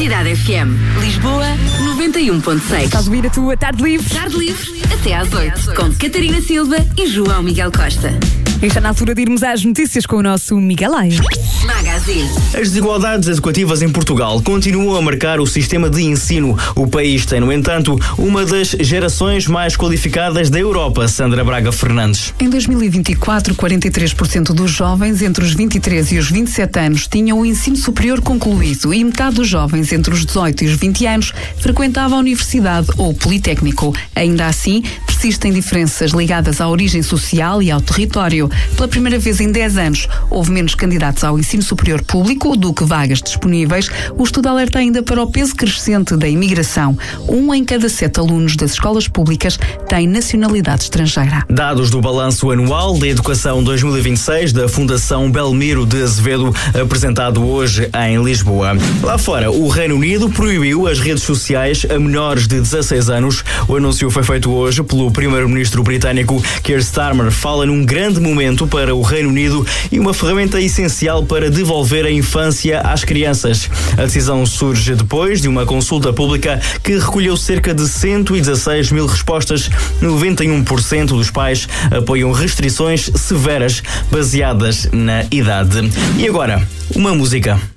Cidade FM. Lisboa, 91.6. Estás a ouvir a tua Tarde Livre? Tarde Livre, até às 8, com Catarina Silva e João Miguel Costa. E está na altura de irmos às notícias com o nosso Miguel Aia. Magazine. As desigualdades educativas em Portugal continuam a marcar o sistema de ensino. O país tem, no entanto, uma das gerações mais qualificadas da Europa, Sandra Braga Fernandes. Em 2024, 43% dos jovens entre os 23 e os 27 anos tinham o ensino superior concluído e metade dos jovens entre os 18 e os 20 anos frequentava a universidade ou politécnico. Ainda assim, persistem diferenças ligadas à origem social e ao território. Pela primeira vez em 10 anos, houve menos candidatos ao ensino superior público do que vagas disponíveis. O estudo alerta ainda para o peso crescente da imigração. 1 em cada 7 alunos das escolas públicas tem nacionalidade estrangeira. Dados do balanço anual da Educação 2026 da Fundação Belmiro de Azevedo, apresentado hoje em Lisboa. Lá fora, o Reino Unido proibiu as redes sociais a menores de 16 anos. O anúncio foi feito hoje pelo primeiro-ministro britânico. Keir Starmer fala num grande momento para o Reino Unido e uma ferramenta essencial para devolver a infância às crianças. A decisão surge depois de uma consulta pública que recolheu cerca de 116 mil respostas. 91% dos pais apoiam restrições severas baseadas na idade. E agora, uma música.